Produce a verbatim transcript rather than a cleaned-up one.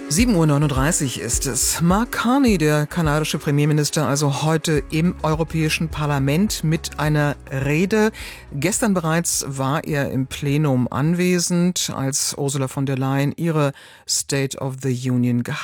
sieben Uhr neununddreißig ist es. Mark Carney, der kanadische Premierminister, also heute im Europäischen Parlament mit einer Rede. Gestern bereits war er im Plenum anwesend, als Ursula von der Leyen ihre State of the Union gehalten